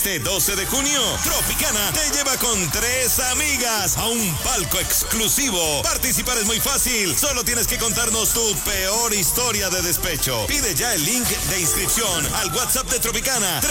Este 12 de junio, Tropicana te lleva con 3 amigas a un palco exclusivo. Participar es muy fácil, solo tienes que contarnos tu peor historia de despecho. Pide ya el link de inscripción al WhatsApp de Tropicana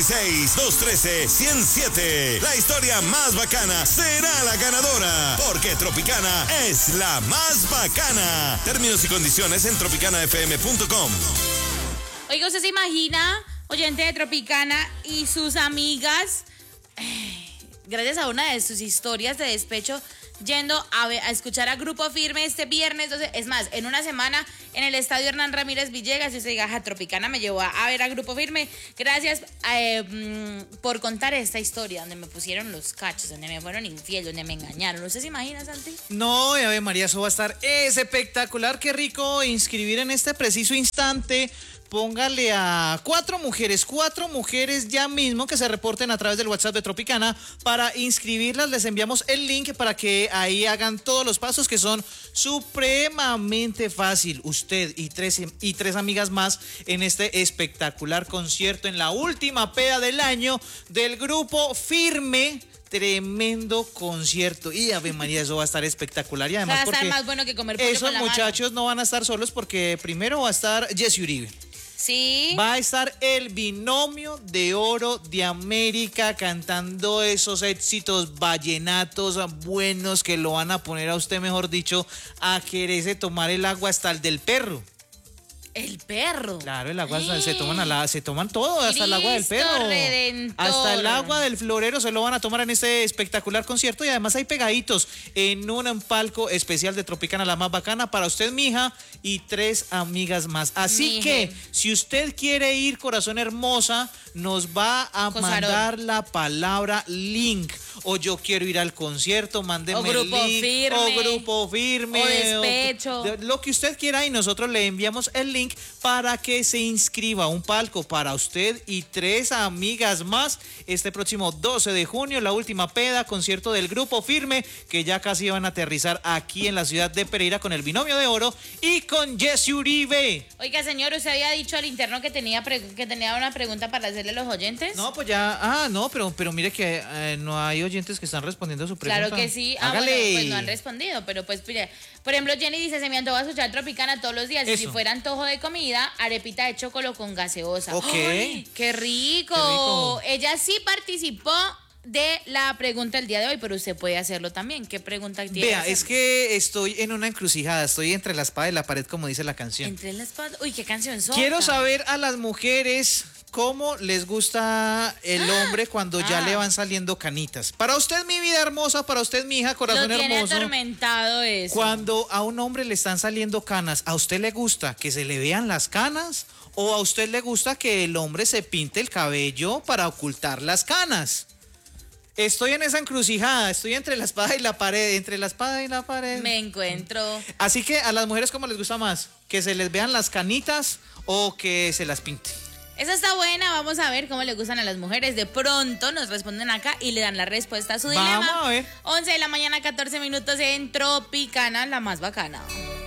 316-213-107. La historia más bacana será la ganadora, porque Tropicana es la más bacana. Términos y condiciones en tropicanafm.com. Oiga, ¿usted se imagina, oyente de Tropicana y sus amigas, gracias a una de sus historias de despecho, yendo a escuchar a Grupo Firme este viernes? Entonces, es más, en una semana en el estadio Hernán Ramírez Villegas, y usted diga, Tropicana me llevó a ver a Grupo Firme. Gracias por contar esta historia, donde me pusieron los cachos, donde me fueron infiel, donde me engañaron. ¿Usted se imagina, Santi? No, Ave María, eso va a estar espectacular. Qué rico inscribir en este preciso instante. Póngale a 4 mujeres ya mismo que se reporten a través del WhatsApp de Tropicana. Para inscribirlas les enviamos el link para que ahí hagan todos los pasos, que son supremamente fácil. Usted y tres amigas más en este espectacular concierto, en la última peda del año del Grupo Firme. Tremendo concierto. Y Ave María, eso va a estar espectacular. Y además, va a estar más bueno que comer pollo esos con la muchachos mano. No van a estar solos, porque primero va a estar Jessy Uribe. Sí. Va a estar el binomio de oro de América cantando esos éxitos vallenatos buenos que lo van a poner a usted, mejor dicho, a quererse tomar el agua hasta el del perro. El perro. Claro, el agua se toman todo, hasta el agua del Cristo perro. Redentor. Hasta el agua del florero se lo van a tomar en este espectacular concierto. Y además hay pegaditos en un palco especial de Tropicana, la más bacana, para usted, mija, y 3 amigas más. Así que, si usted quiere ir, corazón hermosa, nos va a mandar la palabra link. O yo quiero ir al concierto, mándeme el link. Firme, o Grupo Firme. O despecho. Lo que usted quiera, y nosotros le enviamos el link para que se inscriba. Un palco para usted y 3 amigas más este próximo 12 de junio, la última peda, concierto del Grupo Firme, que ya casi van a aterrizar aquí en la ciudad de Pereira con el binomio de oro y con Jessy Uribe. Oiga, señor, ¿usted había dicho al interno que tenía una pregunta para hacerle a los oyentes? No, pues ya, no, pero mire que no hay oyentes que están respondiendo a su pregunta. Claro que sí. Hágale. Bueno, pues no han respondido, pero pues mire, por ejemplo, Jenny dice, se me antoja escuchar Tropicana todos los días. Eso. Y si fuera antojo de comida, arepita de chocolo con gaseosa. Ok. ¡Ay, qué rico! Ella sí participó de la pregunta del día de hoy, pero usted puede hacerlo también. ¿Qué pregunta tiene? Vea, es que estoy en una encrucijada, estoy entre la espada y la pared, como dice la canción. Entre la espada. Uy, qué canción son. Quiero saber a las mujeres cómo les gusta el hombre cuando ya le van saliendo canitas. Para usted, mi vida hermosa, para usted, mi hija, corazón Lo tiene hermoso. atormentado eso. Cuando a un hombre le están saliendo canas, ¿a usted le gusta que se le vean las canas? ¿O a usted le gusta que el hombre se pinte el cabello para ocultar las canas? Estoy en esa encrucijada, estoy entre la espada y la pared, Me encuentro. Así que a las mujeres, ¿cómo les gusta más? ¿Que se les vean las canitas o que se las pinte? Esa está buena, vamos a ver cómo le gustan a las mujeres. De pronto nos responden acá y le dan la respuesta a su dilema. Vamos a ver. 11 de la mañana, 14 minutos en Tropicana, la más bacana.